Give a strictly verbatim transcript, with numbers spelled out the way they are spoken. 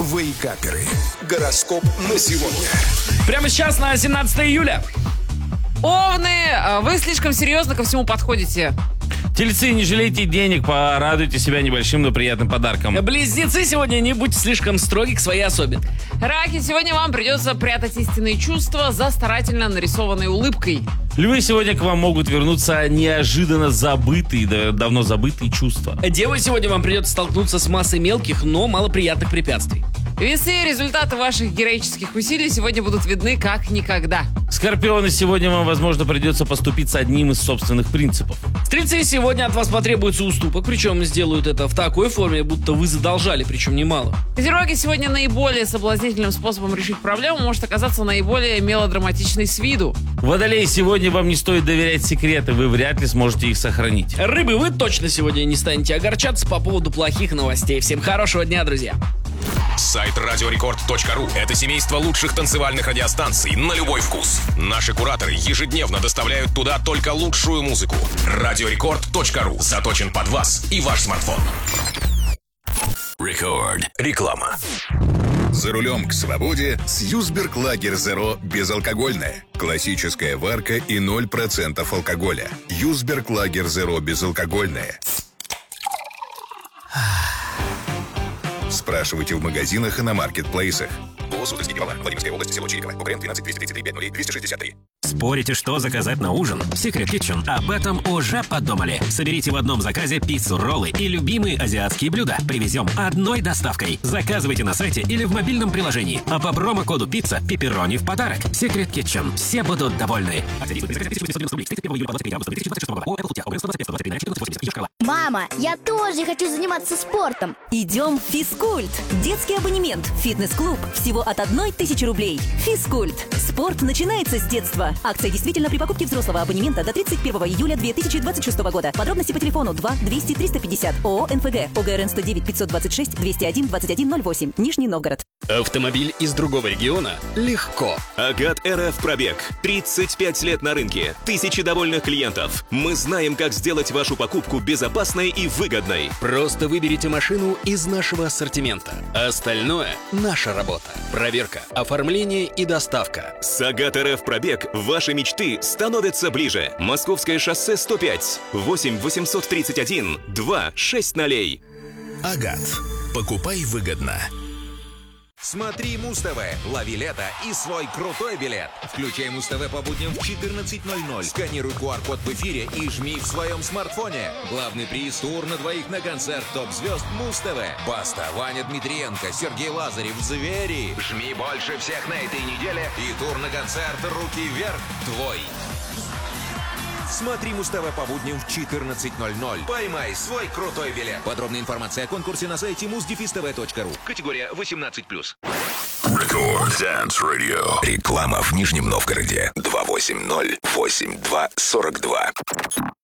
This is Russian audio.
Вейкаперы. Гороскоп на сегодня. Прямо сейчас на семнадцатое июля. Овны, вы слишком серьезно ко всему подходите. Тельцы, не жалейте денег, порадуйте себя небольшим, но приятным подарком. Близнецы, сегодня не будьте слишком строги к своей особе. Раки, сегодня вам придется прятать истинные чувства за старательно нарисованной улыбкой. Львы, сегодня к вам могут вернуться неожиданно забытые, да, давно забытые чувства. Девы, сегодня вам придется столкнуться с массой мелких, но малоприятных препятствий. Весы, результаты ваших героических усилий сегодня будут видны как никогда. Скорпионы, сегодня вам, возможно, придется поступить одним из собственных принципов. Стрельцы, сегодня от вас потребуется уступок, причем сделают это в такой форме, будто вы задолжали, причем немало. Козероги, сегодня наиболее соблазнительным способом решить проблему может оказаться наиболее мелодраматичный с виду. Водолей, сегодня вам не стоит доверять секреты, вы вряд ли сможете их сохранить. Рыбы, вы точно сегодня не станете огорчаться по поводу плохих новостей. Всем хорошего дня, друзья. Сайт радиорекорд точка ру – это семейство лучших танцевальных радиостанций на любой вкус. Наши кураторы ежедневно доставляют туда только лучшую музыку. радиорекорд точка ру заточен под вас и ваш смартфон. Рекорд. Реклама. За рулем к свободе с Юсберг Лагер Zero безалкогольное. Классическая варка и ноль процентов алкоголя. Юсберг Лагер Zero безалкогольное. Спрашивайте в магазинах и на маркетплейсах. Суздальский Пивовар, Владимирская область, село Чириково, УКРН двенадцать двести тридцать три пять ноль двести шестьдесят три. Спорите, что заказать на ужин? Secret Kitchen об этом уже подумали. Соберите в одном заказе пиццу, роллы и любимые азиатские блюда. Привезем одной доставкой. Заказывайте на сайте или в мобильном приложении. А по промокоду пицца пепперони в подарок. Secret Kitchen. Все будут довольны. Мама, я тоже хочу заниматься спортом. Идем в физкульт. Детский абонемент. Фитнес-клуб. Всего от одной тысячи рублей. Физкульт. Спорт начинается с детства. Акция действительно при покупке взрослого абонемента до тридцать первого июля две тысячи двадцать шестого года. Подробности по телефону два двести триста пятьдесят. ООО «НФГ». ОГРН сто девять пятьсот двадцать шесть двести один двадцать один ноль восемь. Нижний Новгород. Автомобиль из другого региона? Легко. Агат эр эф пробег. тридцать пять лет на рынке. Тысячи довольных клиентов. Мы знаем, как сделать вашу покупку безопасной и выгодной. Просто выберите машину из нашего ассортимента. Остальное – наша работа. Проверка, оформление и доставка. С Агат эр эф пробег ваши мечты становятся ближе. Московское шоссе сто пять. восемь восемьсот тридцать один два шесть нолей. Агат. Покупай выгодно. Смотри Муз-ТВ, лови лето и свой крутой билет. Включай Муз-ТВ по будням в четырнадцать ноль ноль. Сканируй ку ар код в эфире и жми в своем смартфоне. Главный приз — тур на двоих на концерт топ-звезд Муз-ТВ. Баста, Ваня Дмитриенко, Сергей Лазарев, Звери. Жми больше всех на этой неделе и тур на концерт «Руки вверх» твой. Смотри Муз-ТВ по будням в четырнадцать ноль ноль. Поймай свой крутой билет. Подробная информация о конкурсе на сайте муз дефис тэ вэ точка ру. Категория восемнадцать плюс. Рекорд Dance Radio. Реклама в Нижнем Новгороде. два восемь ноль восемь два сорок два.